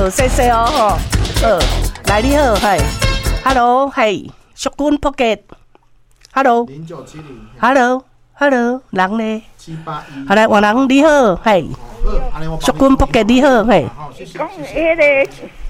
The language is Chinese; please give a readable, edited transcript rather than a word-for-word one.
谢谢哦吼。来你好，嘿 ，Hello， 嘿，淑君 Pocket，Hello，Hello，Hello，人呢？好来，王人你好，嘿，淑君 Pocket 你好，嘿。 讲迄个